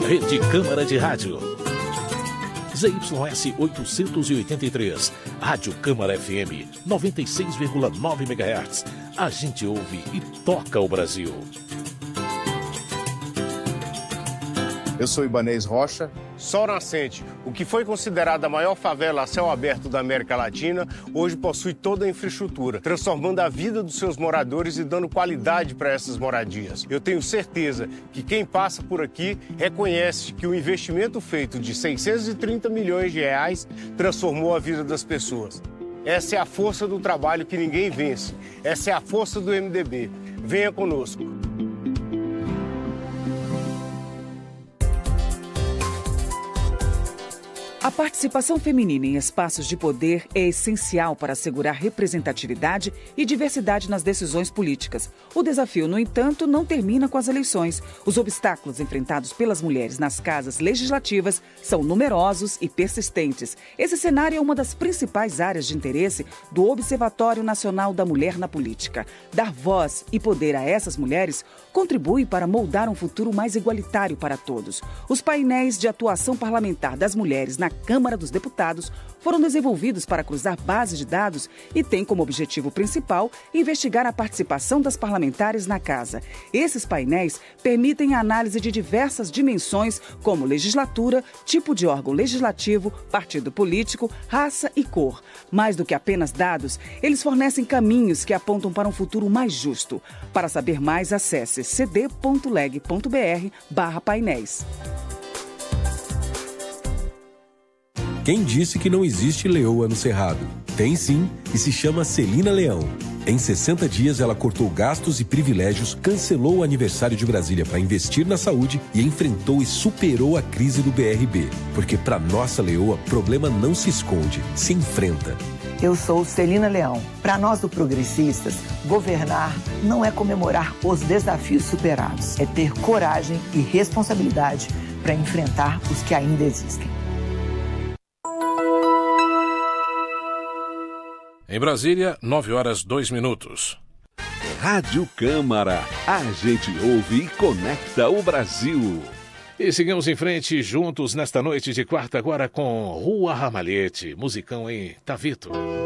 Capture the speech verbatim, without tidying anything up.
Rede Câmara de Rádio. Z Y S oitocentos e oitenta e três, Rádio Câmara F M, noventa e seis vírgula nove megahertz. A gente ouve e toca o Brasil. Eu sou Ibanez Rocha. Sol Nascente, o que foi considerada a maior favela a céu aberto da América Latina, hoje possui toda a infraestrutura, transformando a vida dos seus moradores e dando qualidade para essas moradias. Eu tenho certeza que quem passa por aqui reconhece que o investimento feito de seiscentos e trinta milhões de reais transformou a vida das pessoas. Essa é a força do trabalho que ninguém vence. Essa é a força do M D B. Venha conosco. A participação feminina em espaços de poder é essencial para assegurar representatividade e diversidade nas decisões políticas. O desafio, no entanto, não termina com as eleições. Os obstáculos enfrentados pelas mulheres nas casas legislativas são numerosos e persistentes. Esse cenário é uma das principais áreas de interesse do Observatório Nacional da Mulher na Política. Dar voz e poder a essas mulheres contribui para moldar um futuro mais igualitário para todos. Os painéis de atuação parlamentar das mulheres na Câmara dos Deputados foram desenvolvidos para cruzar bases de dados e têm como objetivo principal investigar a participação das parlamentares na casa. Esses painéis permitem a análise de diversas dimensões, como legislatura, tipo de órgão legislativo, partido político, raça e cor. Mais do que apenas dados, eles fornecem caminhos que apontam para um futuro mais justo. Para saber mais, acesse cd ponto leg ponto br barra painéis. Quem disse que não existe leoa no Cerrado? Tem sim, e se chama Celina Leão. Em sessenta dias, ela cortou gastos e privilégios, cancelou o aniversário de Brasília para investir na saúde e enfrentou e superou a crise do B R B. Porque para nossa leoa, problema não se esconde, se enfrenta. Eu sou Celina Leão. Para nós do Progressistas, governar não é comemorar os desafios superados, é ter coragem e responsabilidade para enfrentar os que ainda existem. Em Brasília, nove horas, dois minutos. Rádio Câmara, a gente ouve e conecta o Brasil. E seguimos em frente juntos nesta noite de quarta agora com Rua Ramalhete, musicão em Tavito.